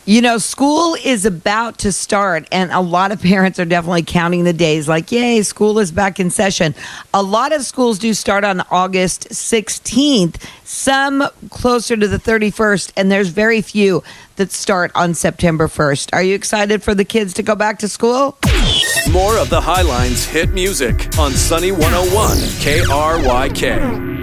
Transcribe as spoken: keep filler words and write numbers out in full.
You know, school is about to start, and a lot of parents are definitely counting the days like, yay, school is back in session. A lot of schools do start on August sixteenth, some closer to the thirty-first, and there's very few that start on September first. Are you excited for the kids to go back to school? More of the Highlines hit music on Sunny one oh one K R Y K.